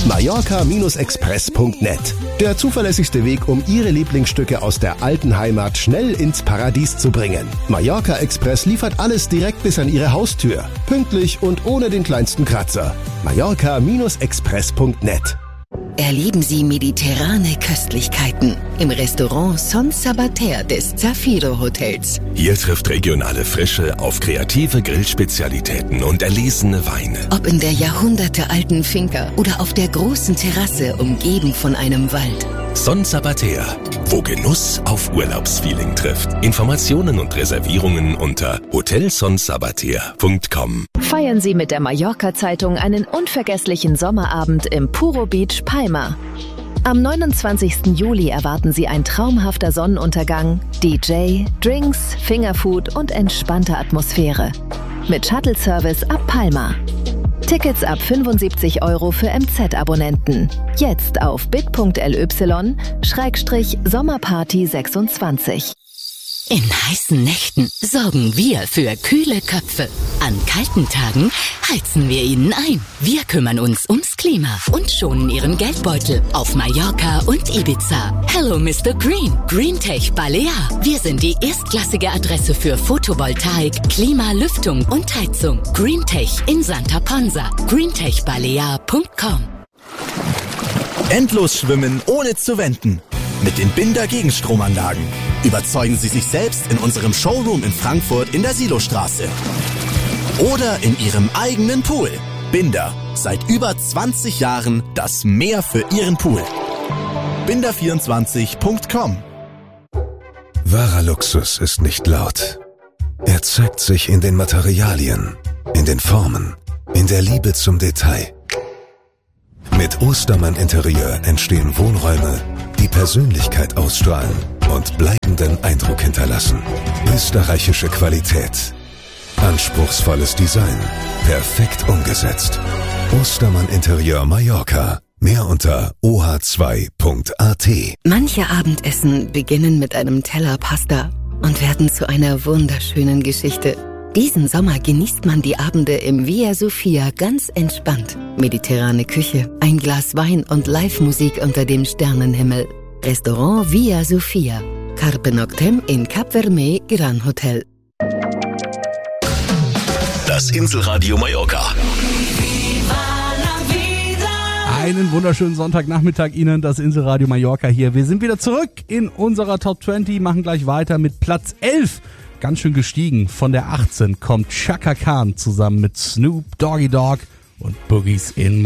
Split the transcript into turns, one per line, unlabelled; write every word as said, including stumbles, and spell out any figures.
Mallorca Express punkt net. Der zuverlässigste Weg, um Ihre Lieblingsstücke aus der alten Heimat schnell ins Paradies zu bringen. Mallorca Express liefert alles direkt bis an Ihre Haustür. Pünktlich und ohne den kleinsten Kratzer. Mallorca Express punkt net.
Erleben Sie mediterrane Köstlichkeiten im Restaurant Son Sabater des Zafiro Hotels.
Hier trifft regionale Frische auf kreative Grillspezialitäten und erlesene Weine.
Ob in der jahrhundertealten Finca oder auf der großen Terrasse, umgeben von einem Wald.
Son Sabater, wo Genuss auf Urlaubsfeeling trifft. Informationen und Reservierungen unter hotel son sabater punkt com.
Feiern Sie mit der Mallorca-Zeitung einen unvergesslichen Sommerabend im Puro Beach Palma. Am neunundzwanzigsten Juli erwarten Sie ein traumhafter Sonnenuntergang, D J, Drinks, Fingerfood und entspannte Atmosphäre. Mit Shuttle-Service ab Palma. Tickets ab fünfundsiebzig Euro für M Z-Abonnenten. Jetzt auf bit.ly Schrägstrich Sommerparty sechsundzwanzig.
In heißen Nächten sorgen wir für kühle Köpfe. An kalten Tagen heizen wir ihnen ein. Wir kümmern uns ums Klima und schonen ihren Geldbeutel auf Mallorca und Ibiza. Hello Mister Green, Greentech Balear. Wir sind die erstklassige Adresse für Photovoltaik, Klima, Lüftung und Heizung. Greentech in Santa Ponsa. greentech balear punkt com.
Endlos schwimmen ohne zu wenden. Mit den Binder Gegenstromanlagen. Überzeugen Sie sich selbst in unserem Showroom in Frankfurt in der Silostraße. Oder in Ihrem eigenen Pool. Binder. Seit über zwanzig Jahren das Meer für Ihren Pool. binder vierundzwanzig punkt com.
Wahrer Luxus ist nicht laut. Er zeigt sich in den Materialien, in den Formen, in der Liebe zum Detail. Mit Ostermann Interieur entstehen Wohnräume, die Persönlichkeit ausstrahlen und bleibenden Eindruck hinterlassen. Österreichische Qualität. Anspruchsvolles Design. Perfekt umgesetzt. Ostermann Interieur Mallorca. Mehr unter o h zwei punkt a t.
Manche Abendessen beginnen mit einem Teller Pasta und werden zu einer wunderschönen Geschichte. Diesen Sommer genießt man die Abende im Via Sofia ganz entspannt. Mediterrane Küche, ein Glas Wein und Live-Musik unter dem Sternenhimmel. Restaurant Via Sofia. Carpe Noctem in Cap Vermet Gran Hotel.
Das Inselradio Mallorca.
Einen wunderschönen Sonntagnachmittag Ihnen, das Inselradio Mallorca hier. Wir sind wieder zurück in unserer Top zwanzig, machen gleich weiter mit Platz elf. Ganz schön gestiegen. Von der achtzehn kommt Chaka Khan zusammen mit Snoop Doggy Dogg und Boogies in